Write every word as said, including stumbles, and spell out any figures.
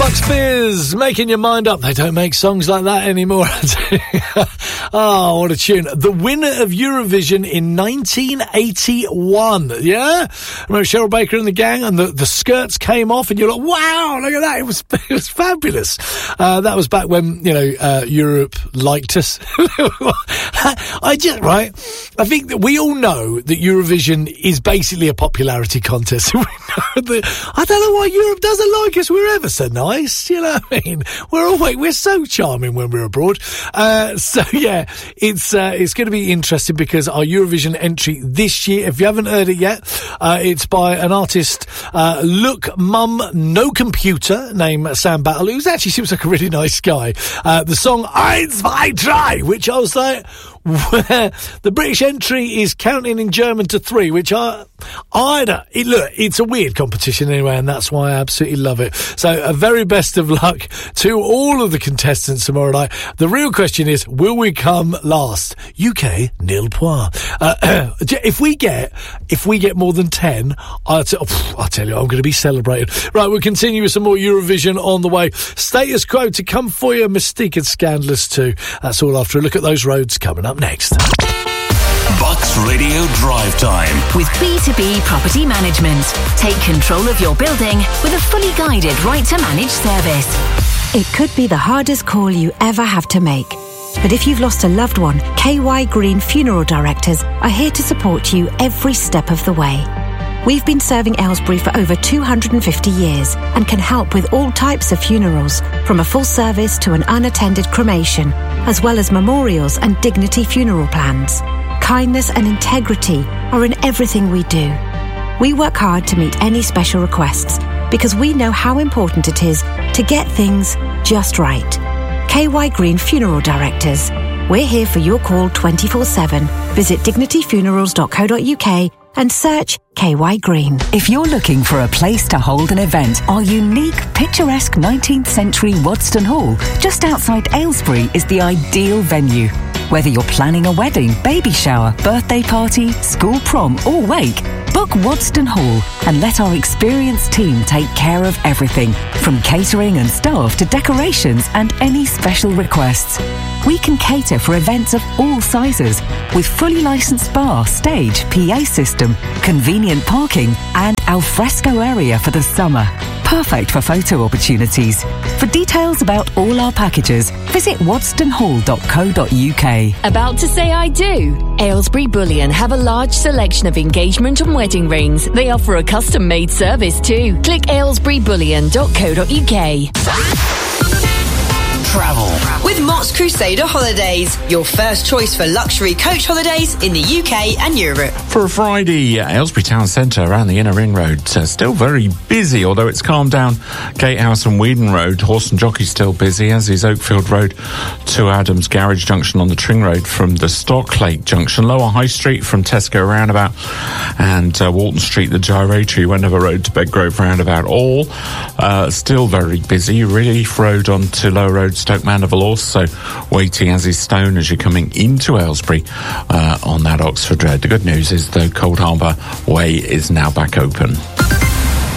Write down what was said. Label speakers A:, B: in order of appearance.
A: Bucks Fizz, making your mind up. They don't make songs like that anymore. Oh, what a tune. The winner of Eurovision in nineteen eighty-one. Yeah? Remember Cheryl Baker and the gang, and the, the skirts came off, and you're like, wow, look at that. It was, it was fabulous. Uh, that was back when, you know, uh, Europe liked us. I just, right? I think that we all know that Eurovision is basically a popularity contest. We know that, I don't know why Europe doesn't like us. We're ever so nice, you know what I mean? We're always, we're so charming when we're abroad. Uh, so yeah, it's, uh, it's going to be interesting because our Eurovision entry this year, if you haven't heard it yet, uh, it's by an artist, uh, Look Mum No Computer, named Sam Battle, who actually seems like a really nice guy. Uh, the song Eins, zwei, drei, which I was like, where the British entry is counting in German to three, which I, I don't, it, look, it's a weird competition anyway, and that's why I absolutely love it. So, a very best of luck to all of the contestants tomorrow night. The real question is, will we come last? U K, nil point. Uh, if we get, if we get more than ten, I'll, t- oh, I'll tell you, I'm going to be celebrating. Right, we'll continue with some more Eurovision on the way. Status Quo to come for you, Mystique and Scandalous too. That's all after a look at those roads coming up next.
B: Bucks Radio Drive Time
C: with B two B Property Management. Take control of your building with a fully guided right to manage service.
D: It could be the hardest call you ever have to make. But if you've lost a loved one, K Y Green Funeral Directors are here to support you every step of the way. We've been serving Aylesbury for over two hundred fifty years and can help with all types of funerals, from a full service to an unattended cremation, as well as memorials and dignity funeral plans. Kindness and integrity are in everything we do. We work hard to meet any special requests because we know how important it is to get things just right. K Y Green Funeral Directors. We're here for your call twenty-four seven. Visit dignity funerals dot co dot uk and search K Y Green.
E: If you're looking for a place to hold an event, our unique, picturesque nineteenth century Wadston Hall, just outside Aylesbury, is the ideal venue. Whether you're planning a wedding, baby shower, birthday party, school prom or wake, book Wadston Hall and let our experienced team take care of everything, from catering and staff to decorations and any special requests. We can cater for events of all sizes with fully licensed bar, stage, P A system, convenient parking and alfresco area for the summer. Perfect for photo opportunities. For details about all our packages, visit wadston hall dot co dot uk.
C: About to say I do? Aylesbury Bullion have a large selection of engagement and wedding rings. They offer a custom-made service too. Click aylesbury bullion dot co dot uk.
B: Travel
F: with Mott's Crusader Holidays, your first choice for luxury coach holidays in the U K and Europe.
G: For a Friday, uh, Aylesbury Town Centre around the Inner Ring Road, uh, still very busy, although it's calmed down. Gatehouse and Weedon Road, Horse and Jockey still busy, as is Oakfield Road to Adams Garage Junction on the Tring Road from the Stocklake Junction, Lower High Street from Tesco Roundabout, and uh, Walton Street, the Gyratory, Wendover Road to Bedgrove Roundabout, all uh, still very busy. Relief Road on to Lower Road, Stoke Mandeville also waiting, as is Stone, as you're coming into Aylesbury uh, on that Oxford Road. The good news is, though, Cold Harbour Way is now back open.